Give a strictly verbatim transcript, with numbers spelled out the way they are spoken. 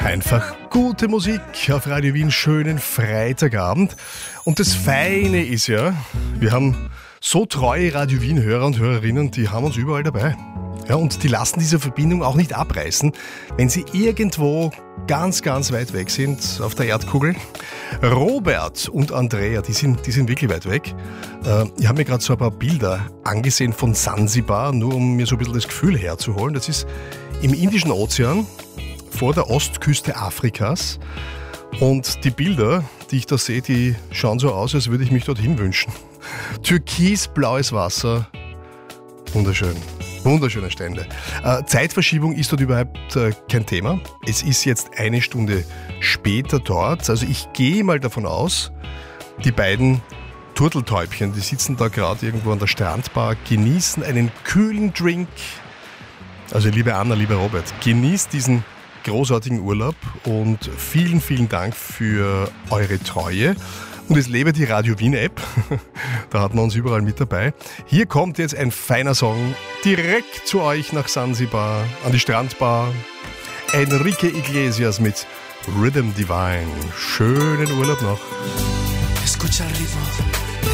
Einfach gute Musik auf Radio Wien, schönen Freitagabend. Und das Feine ist ja, wir haben so treue Radio Wien-Hörer und Hörerinnen, die haben uns überall dabei. Ja, und die lassen diese Verbindung auch nicht abreißen, wenn sie irgendwo ganz, ganz weit weg sind auf der Erdkugel. Robert und Andrea, die sind, die sind wirklich weit weg. Äh, ich habe mir gerade so ein paar Bilder angesehen von Sansibar, nur um mir so ein bisschen das Gefühl herzuholen. Das ist im Indischen Ozean, vor der Ostküste Afrikas. Und die Bilder, die ich da sehe, die schauen so aus, als würde ich mich dorthin wünschen. Türkisblaues Wasser, wunderschön. Wunderschöne Stände. Äh, Zeitverschiebung ist dort überhaupt äh, kein Thema. Es ist jetzt eine Stunde später dort. Also ich gehe mal davon aus, die beiden Turteltäubchen, die sitzen da gerade irgendwo an der Strandbar, genießen einen kühlen Drink. Also liebe Anna, lieber Robert, genießt diesen großartigen Urlaub und vielen, vielen Dank für eure Treue. Und es lebe die Radio Wien App, da hat man uns überall mit dabei. Hier kommt jetzt ein feiner Song direkt zu euch nach Sansibar, an die Strandbar. Enrique Iglesias mit Rhythm Divine. Schönen Urlaub noch. Escucha el ritmo.